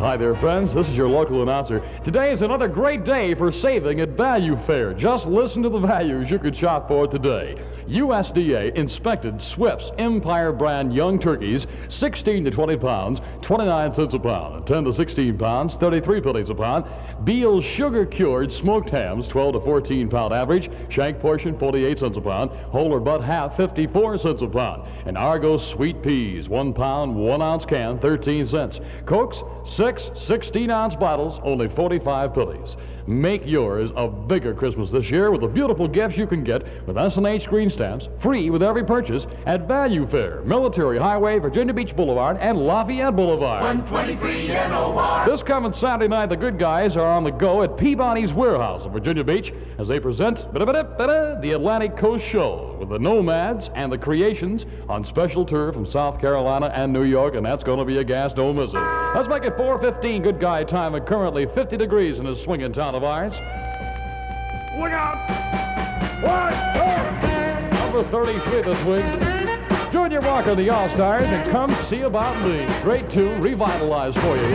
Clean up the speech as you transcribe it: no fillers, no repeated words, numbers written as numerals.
Hi there, friends. This is your local announcer. Today is another great day for saving at Value Fair. Just listen to the values you could shop for today. USDA inspected Swift's Empire brand young turkeys, 16 to 20 pounds, 29 cents a pound. 10 to 16 pounds, 33 pennies a pound. Beal's sugar cured smoked hams, 12 to 14 pound average. Shank portion, 48 cents a pound. Whole or butt half, 54 cents a pound. And Argos sweet peas, 1 pound, 1 ounce can, 13 cents. Cokes, 6 16-ounce bottles, only 45 pennies. Make yours a bigger Christmas this year with the beautiful gifts you can get with S&H green stamps, free with every purchase at Value Fair, Military Highway, Virginia Beach Boulevard, and Lafayette Boulevard. 123 NOR. This coming Saturday night, the good guys are on the go at Peabody's Warehouse in Virginia Beach as they present the Atlantic Coast Show with the Nomads and the Creations on special tour from South Carolina and New York, and that's going to be a gas, don't miss it. Let's make it 4:15 good guy time at currently 50 degrees in this swinging town of ours. Look out! 1, 2, number 33 this week, Junior Walker, the All-Stars, and Come See About Me. Great tune, revitalized for you.